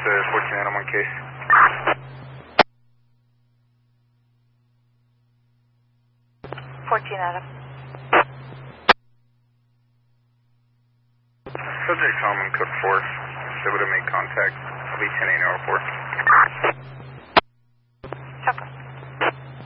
14 Adam on case. Adam. Subject Tom and Cook 4. They would have made contact. I'll be 10-8 report.